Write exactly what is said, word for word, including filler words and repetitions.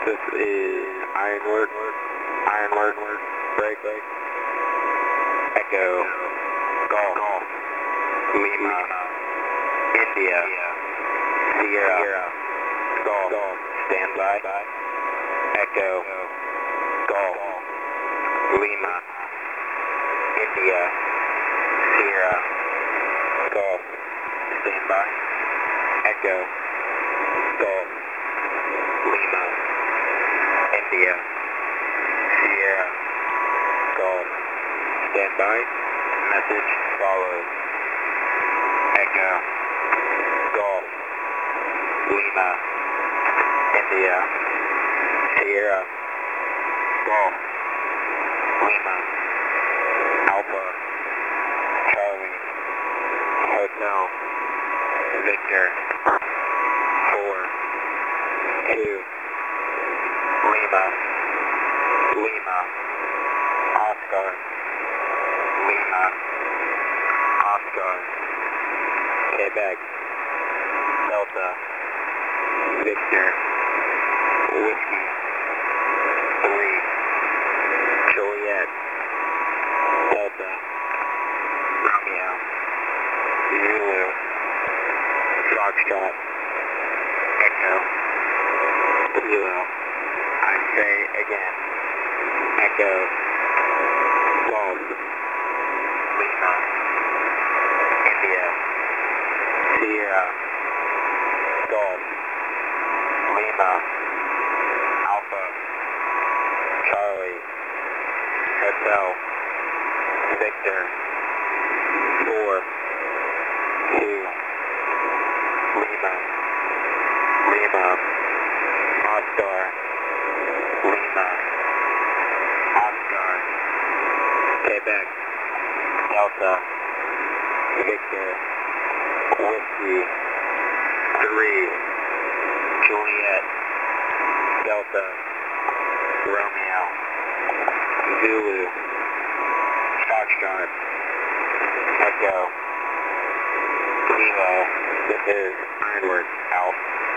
This is Ironwork, Ironwork, break, break. Echo, Golf, Lima, India, Sierra, Golf, standby. Echo, Golf, Lima, India, Sierra, Golf, standby. Echo, Golf, Lima, India, Sierra, Golf, standby. Message follows. Echo, Golf, Lima, India, Sierra, Golf, Lima, Alpha, Charlie, Hotel, Victor, four, two, Lima, Lima, Oscar, Lima, Oscar, Quebec, Delta, Victor, Whiskey, three, Juliet, Delta, Romeo, Zulu, Foxtrot, Echo, Kilo. I say again, Echo, Golf, Lima, India, Sierra, Golf, Lima, Alpha, Charlie, Hotel, Victor, four, two, Lima, Lima, Oscar, Lima, Oscar, Quebec, Delta, Victor, Whiskey, three, Juliet, Delta, Romeo, Zulu, Foxtrot, Echo, Kilo. This is Ironwork, out.